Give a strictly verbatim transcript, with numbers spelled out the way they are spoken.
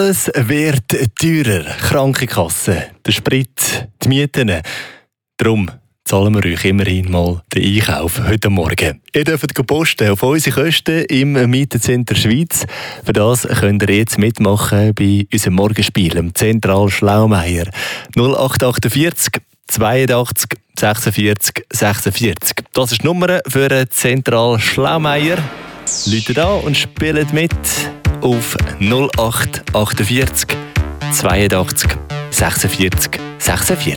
Alles wird teurer. Krankenkassen, der Sprit, die Mieten. Darum zahlen wir euch immerhin mal den Einkauf heute Morgen. Ihr dürft posten auf unsere Kosten im Mietencenter Schweiz. Für das könnt ihr jetzt mitmachen bei unserem Morgenspiel im Zentral Schlaumeier. null acht achtundvierzig zweiundachtzig sechsundvierzig sechsundvierzig. Das ist die Nummer für den Zentral Schlaumeier. Läutet an und spielt mit auf null acht achtundvierzig zweiundachtzig sechsundvierzig sechsundvierzig.